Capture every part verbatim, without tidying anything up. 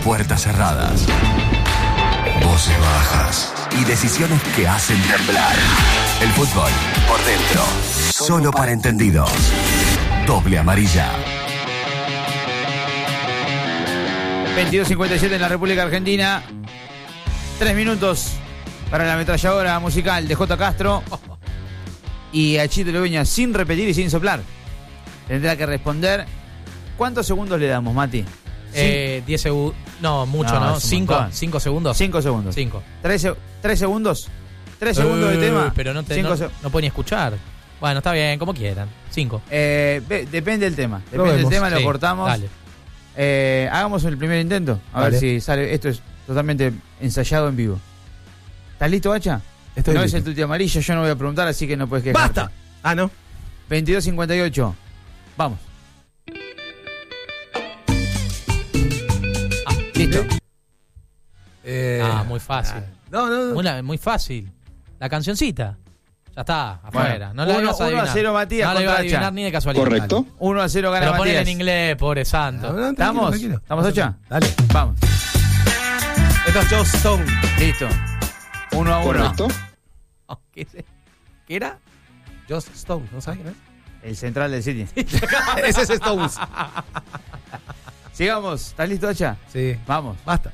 puertas cerradas, voces bajas y decisiones que hacen temblar. El fútbol por dentro, solo para entendidos. Doble amarilla. veintidós cincuenta y siete en la República Argentina. Tres minutos para la ametralladora musical de J. Castro. Y a Chito Lubeña, sin repetir y sin soplar, tendrá que responder. ¿Cuántos segundos le damos, Mati? Eh, diez segundos. No, mucho, ¿no? cinco segundos. cinco segundos. cinco. tres segundos. tres segundos uh, de tema. Pero no, te, no, no puedo ni escuchar. Bueno, está bien, como quieran. cinco. Eh, depende del tema. Depende del tema, lo sí, cortamos. Dale. Eh, hagamos el primer intento. A Vale. ver si sale. Esto es totalmente ensayado en vivo. ¿Estás listo, Bacha? Estoy no listo. es el tuti amarillo, yo no voy a preguntar, así que no puedes quejarte. ¡Basta! Ah, ¿no? veintidós cincuenta y ocho. Vamos. Ah, listo. Eh, Ah, muy fácil. No, no, no. Muy, muy fácil. La cancioncita. Ya está, afuera. Bueno, no la uno- ibas a uno a adivinar. cero Matías no la iba a contra adivinar Hacha. ni de casualidad. Correcto. uno a cero gana Pero ponen Matías. en inglés, pobre santo. No, no, tranquilo, ¿Estamos? tranquilo. ¿Estamos, Ocha? Dale. Vamos. Esto es Joe Stone. Listo. Uno a uno. Correcto. ¿Qué, es- ¿Qué era? Joss Stone, ¿no sabes quién El central del City. es? Ese es Stones. Sigamos. ¿Estás listo, Hacha? Sí. Vamos. Basta.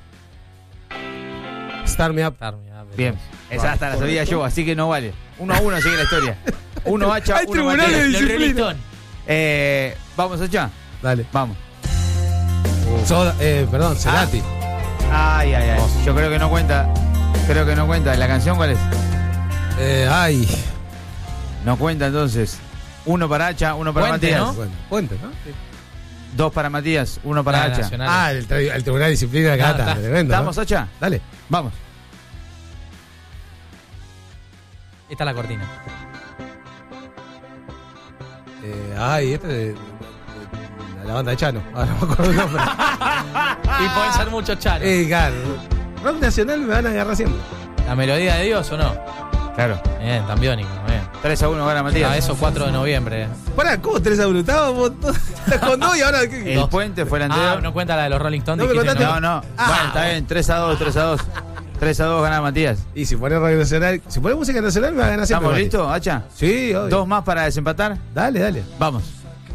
Start me up. Darme, a ver. Bien. Esa hasta la sabía yo, así que no vale. Uno a uno sigue la historia. Uno Hacha, Hay uno tribunales Matías. de Los Rolling disciplina. Stones. Eh, Vamos, Hacha. Dale. Vamos. Soda, eh, perdón, Cerati. Ay, ay, ay. Yo creo que no cuenta. Creo que no cuenta. ¿La canción cuál es? Eh, ay. No cuenta entonces. Uno para Hacha, uno para Puente, Matías. ¿no? Bueno, puente, ¿no? Dos para Matías, uno para Ah, Hacha. Nacional. Ah, el, tri- el Tribunal de Disciplina de Ah, Cata. está. Tremendo. ¿Estamos, ¿no? Hacha? Dale. Vamos. Esta es la cortina. Eh, ay, este de, de- de- la banda de Chano. Ahora no me acuerdo el nombre. Y pueden ser muchos charos. eh, claro. Rock nacional me van a agarrar siempre. ¿La melodía de Dios o no? Claro. Bien, tan biónico. Bien. tres a uno gana Matías. Ah, eso cuatro de noviembre. Pará, ¿cómo tres a uno? Estábamos todos con dos y ahora. ¿qué? El Dos. puente fue el anterior. Ah, no cuenta la de los Rolling Stones. No me dijiste, contaste. No, no. Ah. Bueno, está bien. tres a dos, tres a dos. tres a dos gana Matías. Y si pones rock nacional, si pones música nacional me va a ganar siempre. ¿Estamos Mati. listos, Hacha? Sí, obvio. Dos más para desempatar. Dale, dale. Vamos.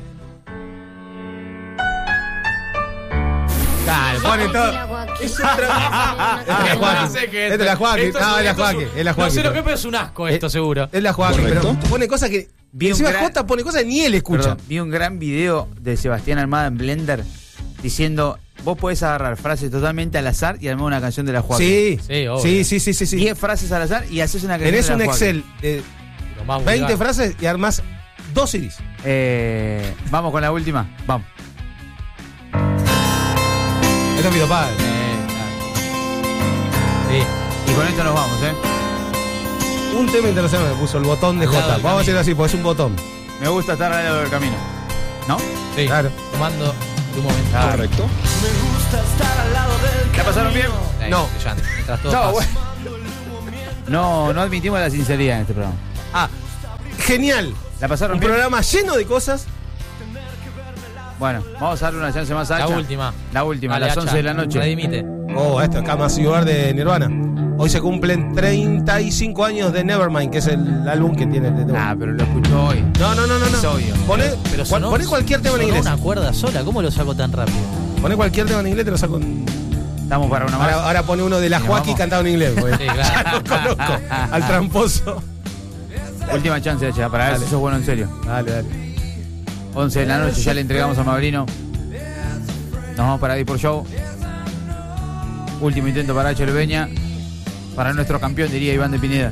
Dale, pone todo. Es otra. Esta es la Joaquín. No sé qué Esta es la Joaquín. esto No, es la esto Joaquín. Es la No sé Joaquín. lo que, pero es un asco esto, seguro. Es la Joaquín, pero Correcto. pone cosas que. Vi un Encima gran- Jota pone cosas que ni él escucha. Perdón, vi un gran video de Sebastián Armada en Blender diciendo: vos podés agarrar frases totalmente al azar y armar una canción de la Joaquín. Sí, Sí, obvio. sí, sí, sí, sí, sí. diez frases al azar y haces una canción Tenés de un la Joaquín. Excel de Lo más veinte vulgar. frases y armás dos C Ds. Eh, vamos con la última. Vamos. Esto es Vito Padre. Eh, claro. Sí. Y con esto nos vamos, ¿eh? Un tema internacional me puso el botón de Al lado Jota. del Vamos a hacerlo camino. así, porque es un botón. Me gusta estar al lado del camino. ¿No? Sí. Claro. Tomando de un momento. Claro. Correcto. ¿La pasaron bien? Eh, No. brillante. Mientras todo No, pasa. bueno. No, no admitimos la sinceridad en este programa. Ah, genial. ¿La pasaron Un bien? programa lleno de cosas. Bueno, vamos a darle una chance más a La Hacha. última. La última, a Dale, las Hacha. once de la noche. Redimite. Oh, esto, acá más lugar de Nirvana. Hoy se cumplen treinta y cinco años de Nevermind, que es el álbum que tiene de Ah, pero lo escuchó hoy. No, no, no, no. Es no. obvio. Poné, Pero cual- sonó- poné cualquier tema en sonó inglés. una cuerda sola. ¿Cómo lo saco tan rápido? Poné cualquier tema en inglés, te lo saco. en- Estamos para una más. Ahora, ahora pone uno de la Nos Joaquín vamos. cantado en inglés. porque Sí, claro. Ya lo conozco. Al tramposo. Última chance, Hacha, para ver Dale. si sos bueno en serio. Dale, dale. once de la noche, ya le entregamos a Mabrino. Nos vamos para Dipor Show. Último intento para Hacha Lubeña. Para nuestro campeón, diría Iván de Pineda.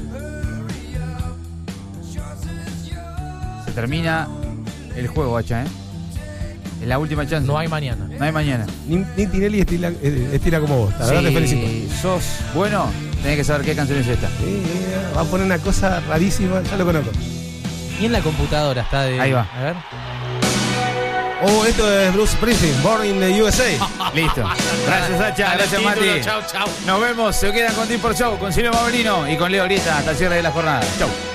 Se termina el juego, Hacha, ¿eh? Es la última chance. No hay mañana. No hay mañana. Ni, ni Tinelli estira, eh, estira como vos. La verdad te felicito. Si sos bueno, tenés que saber qué canción es esta. Sí, va a poner una cosa rarísima. Ya lo conozco. Y en la computadora está de. Ahí va. A ver. Oh, esto es Bruce Springsteen, Born in the U S A. Listo. Gracias, Hacha. Gracias, Mati. Chau, chau. Nos vemos. Se quedan con Dipor Show, con Silvio Mabrino y con Leo Grieta hasta el cierre de la jornada. Chau.